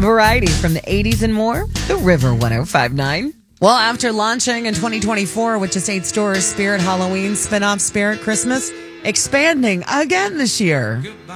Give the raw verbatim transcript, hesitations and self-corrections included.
Variety from the eighties and more. The River one oh five point nine. Well, after launching in twenty twenty-four with just eight stores, Spirit Halloween spin-off Spirit Christmas expanding again this year.